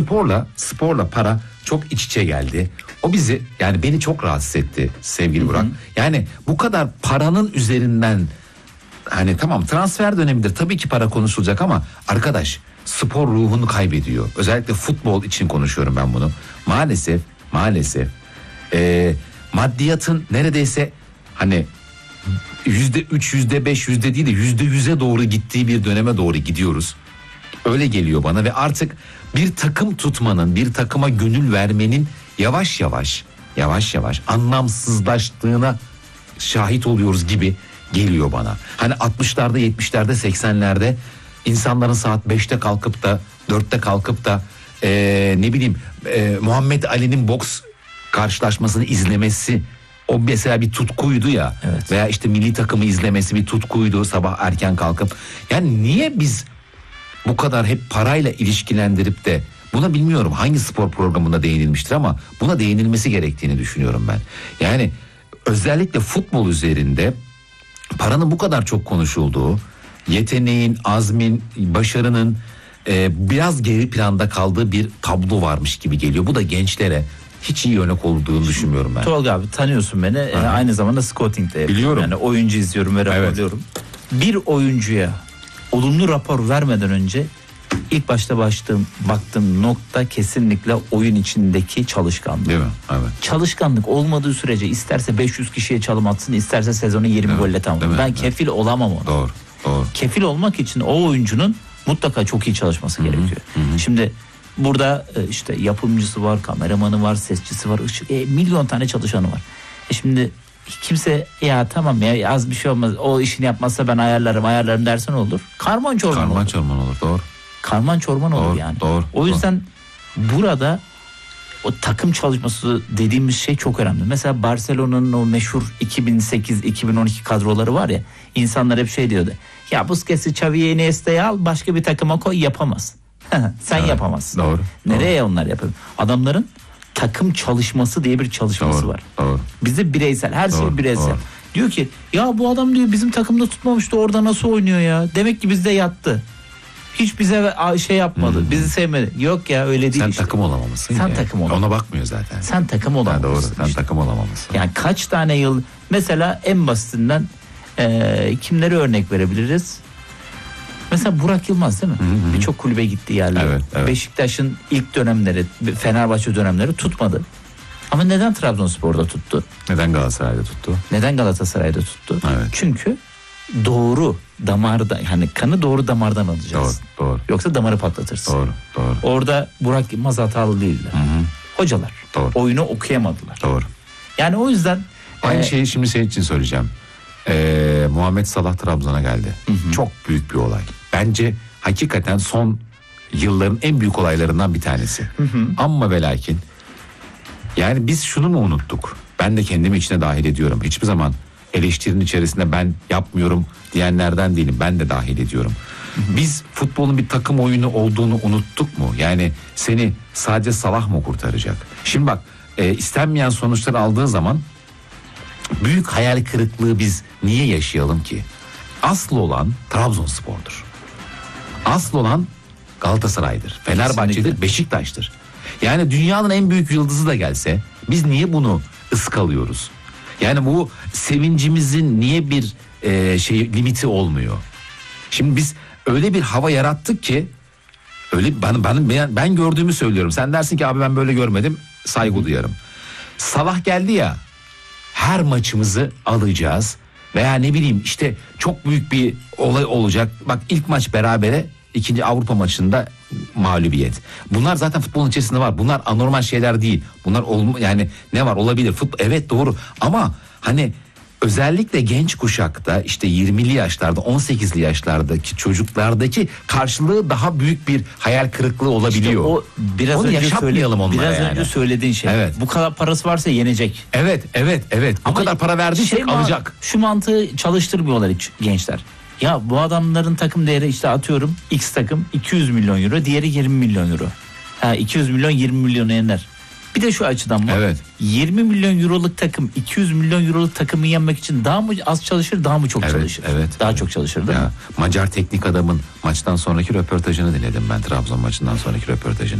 sporla para çok iç içe geldi. O bizi, yani beni çok rahatsız etti sevgili Burak. Yani bu kadar paranın üzerinden, hani tamam transfer dönemidir, tabii ki para konuşulacak ama arkadaş, spor ruhunu kaybediyor. Özellikle futbol için konuşuyorum ben bunu. Maalesef maddiyatın neredeyse hani %3, %5, yüzde değil de %100'e doğru gittiği bir döneme doğru gidiyoruz. Öyle geliyor bana ve artık bir takım tutmanın, bir takıma gönül vermenin yavaş yavaş anlamsızlaştığına şahit oluyoruz gibi geliyor bana. Hani 60'larda, 70'lerde, 80'lerde insanların saat 5'te kalkıp da 4'te kalkıp da Muhammed Ali'nin boks karşılaşmasını izlemesi, o mesela bir tutkuydu ya. Evet. Veya işte milli takımı izlemesi bir tutkuydu, sabah erken kalkıp. Yani niye biz bu kadar hep parayla ilişkilendirip de, buna bilmiyorum hangi spor programında değinilmiştir ama buna değinilmesi gerektiğini düşünüyorum ben. Yani özellikle futbol üzerinde paranın bu kadar çok konuşulduğu, yeteneğin, azmin, başarının biraz geri planda kaldığı bir tablo varmış gibi geliyor. Bu da gençlere hiç iyi örnek olduğunu düşünmüyorum ben. Tolga abi, tanıyorsun beni. Aynı zamanda scouting de yapıyorum. Biliyorum. Yani oyuncu izliyorum ve raporluyorum. Evet. Bir oyuncuya olumlu rapor vermeden önce ilk başta baktığım nokta kesinlikle oyun içindeki çalışkanlık. Değil mi? Evet. Çalışkanlık olmadığı sürece isterse 500 kişiye çalım atsın, isterse sezonu 20 golle tamamlasın. Ben kefil olamam ona. Doğru. Kefil olmak için o oyuncunun mutlaka çok iyi çalışması gerekiyor. Şimdi burada işte yapımcısı var, kameramanı var, sesçisi var, milyon tane çalışanı var. Şimdi kimse ya tamam ya az bir şey olmaz, o işini yapmazsa ben ayarlarım dersen olur. Karman çorman olur. Doğru. Karman çorman olur yani. Doğru. O yüzden burada o takım çalışması dediğimiz şey çok önemli. Mesela Barcelona'nın o meşhur 2008-2012 kadroları var ya, insanlar hep şey diyordu. Ya Busquets'i, Xavi'yi, Iniesta'yı al, başka bir takıma koy, yapamaz. Sen yapamazsın. Doğru. Nereye onlar yapıyor? Adamların takım çalışması diye bir çalışması var. Doğru. Bizde bireysel, her şey bireysel. Doğru. Diyor ki ya bu adam diyor bizim takımda tutmamıştı, orada nasıl oynuyor ya? Demek ki bizde yattı. Hiç bize şey yapmadı. Bizi sevmedi. Yok ya, öyle değil. Sen işte. takım olamamışsın. Sen takım olamamışsın. Ona bakmıyor zaten. Sen takım olamamışsın. Doğru. Sen işte. takım olamamışsın. Yani kaç tane yıl, mesela en basitinden kimleri örnek verebiliriz? Mesela Burak Yılmaz değil mi? Birçok kulübe gitti yerler. Evet. Beşiktaş'ın ilk dönemleri, Fenerbahçe dönemleri tutmadı. Ama neden Trabzonspor'da tuttu? Neden Galatasaray'da tuttu? Neden Galatasaray'da tuttu? Evet. Çünkü doğru damarda, hani kanı doğru damardan alacaksın. Doğru. Yoksa damarı patlatırsın. Doğru. Orada Burak Yılmaz hatalı değildi. Hocalar. Doğru. Oyunu okuyamadılar. Doğru. Yani o yüzden aynı şeyi şimdi senin için söyleyeceğim. Muhammed Salah Trabzon'a geldi. Çok büyük bir olay. Bence hakikaten son yılların en büyük olaylarından bir tanesi. Amma ve lakin, yani biz şunu mu unuttuk? Ben de kendimi içine dahil ediyorum. Hiçbir zaman eleştirinin içerisinde ben yapmıyorum diyenlerden değilim. Ben de dahil ediyorum. Biz futbolun bir takım oyunu olduğunu unuttuk mu? Yani seni sadece Salah mı kurtaracak? Şimdi bak, istenmeyen sonuçlar aldığı zaman büyük hayal kırıklığı biz niye yaşayalım ki? Asıl olan Trabzonspor'dur. Asıl olan Galatasaray'dır. Fenerbahçe'dir, Kesinlikle. Beşiktaş'tır. Yani dünyanın en büyük yıldızı da gelse biz niye bunu ıskalıyoruz? Yani bu sevincimizin niye bir limiti olmuyor? Şimdi biz öyle bir hava yarattık ki, öyle ben gördüğümü söylüyorum. Sen dersin ki abi ben böyle görmedim, saygı duyarım. Salah geldi ya, her maçımızı alacağız veya ne bileyim işte çok büyük bir olay olacak. Bak ilk maç berabere, ikinci Avrupa maçında mağlubiyet. Bunlar zaten futbolun içerisinde var. Bunlar anormal şeyler değil. Bunlar yani ne var, olabilir. Evet doğru ama hani özellikle genç kuşakta, işte 20'li yaşlarda, 18'li yaşlardaki çocuklardaki karşılığı daha büyük bir hayal kırıklığı olabiliyor. İşte o biraz onu önce yaşatmayalım onlara biraz yani. önce söylediğin şey. Evet. Bu kadar parası varsa yenecek. Evet. Bu kadar para verdiysek alacak. Şu mantığı çalıştırmıyorlar hiç gençler. Ya bu adamların takım değeri işte atıyorum X takım 200 milyon euro, diğeri 20 milyon euro. 200 milyon 20 milyonu yener. Bir de şu açıdan bak. Evet. 20 milyon euroluk takım 200 milyon euroluk takımı yenmek için daha mı az çalışır, daha mı çok çalışır? Evet. Çok çalışır değil mi? Macar teknik adamın maçtan sonraki röportajını dinledim ben, Trabzon maçından sonraki röportajını.